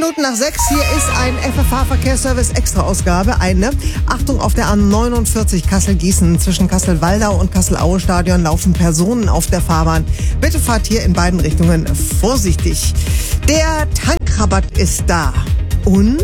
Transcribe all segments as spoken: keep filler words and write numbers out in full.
Minuten nach sechs, hier ist ein F F H-Verkehrsservice Extra-Ausgabe. Eine. Achtung, auf der A neunundvierzig Kassel-Gießen zwischen Kassel-Waldau und Kassel-Aue-Stadion laufen Personen auf der Fahrbahn. Bitte fahrt hier in beiden Richtungen vorsichtig. Der Tankrabatt ist da. Und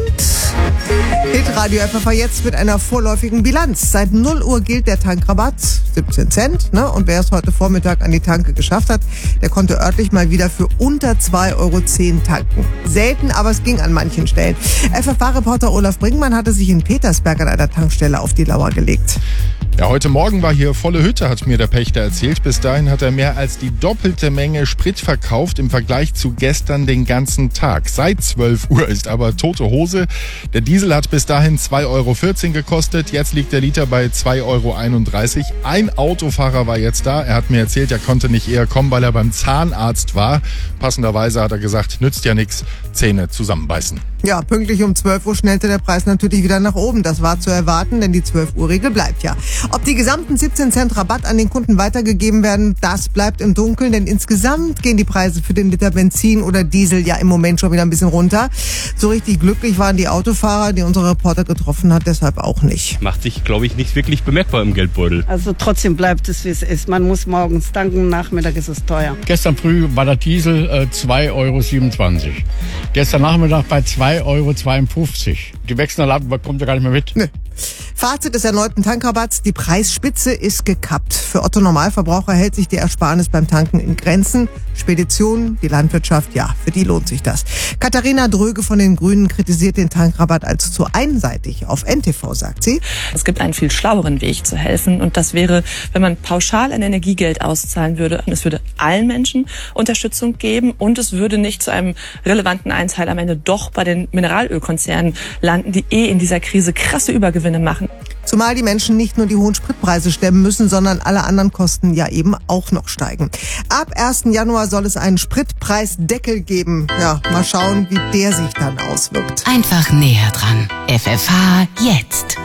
Hitradio F F H jetzt mit einer vorläufigen Bilanz. Seit null Uhr gilt der Tankrabatt, siebzehn Cent. Ne? Und wer es heute Vormittag an die Tanke geschafft hat, der konnte örtlich mal wieder für unter zwei Euro zehn tanken. Selten, aber es ging an manchen Stellen. F F H-Reporter Olaf Brinkmann hatte sich in Petersberg an einer Tankstelle auf die Lauer gelegt. Ja, heute Morgen war hier volle Hütte, hat mir der Pächter erzählt. Bis dahin hat er mehr als die doppelte Menge Sprit verkauft im Vergleich zu gestern den ganzen Tag. Seit zwölf Uhr ist aber tote Hose. Der Diesel hat bis dahin zwei Euro vierzehn gekostet. Jetzt liegt der Liter bei zwei Euro einunddreißig. Ein Autofahrer war jetzt da. Er hat mir erzählt, er konnte nicht eher kommen, weil er beim Zahnarzt war. Passenderweise hat er gesagt, nützt ja nichts, Zähne zusammenbeißen. Ja, pünktlich um zwölf Uhr schnellte der Preis natürlich wieder nach oben. Das war zu erwarten, denn die zwölf Uhr Regel bleibt ja. Ob die gesamten siebzehn Cent Rabatt an den Kunden weitergegeben werden, das bleibt im Dunkeln, denn insgesamt gehen die Preise für den Liter Benzin oder Diesel ja im Moment schon wieder ein bisschen runter. So richtig glücklich waren die Autofahrer, die unsere Reporter getroffen hat, deshalb auch nicht. Macht sich, glaube ich, nicht wirklich bemerkbar im Geldbeutel. Also trotzdem bleibt es, wie es ist. Man muss morgens tanken, Nachmittag ist es teuer. Gestern früh war der Diesel äh, zwei Euro siebenundzwanzig. Gestern Nachmittag bei zwei Euro zweiundfünfzig. Die Wechselnadel bekommt ja gar nicht mehr mit. Nee. Fazit des erneuten Tankrabatts: Die Preisspitze ist gekappt. Für Otto Normalverbraucher hält sich die Ersparnis beim Tanken in Grenzen. Speditionen, die Landwirtschaft, ja, für die lohnt sich das. Katharina Dröge von den Grünen kritisiert den Tankrabatt als zu einseitig. Auf N T V sagt sie: Es gibt einen viel schlaueren Weg zu helfen, und das wäre, wenn man pauschal ein Energiegeld auszahlen würde. Es würde allen Menschen Unterstützung geben und es würde nicht zu einem relevanten Einteil am Ende doch bei den Mineralölkonzernen landen, die eh in dieser Krise krasse Übergewinne machen. Zumal die Menschen nicht nur die hohen Spritpreise stemmen müssen, sondern alle anderen Kosten ja eben auch noch steigen. Ab ersten Januar soll es einen Spritpreisdeckel geben. Ja, mal schauen, wie der sich dann auswirkt. Einfach näher dran. F F H jetzt.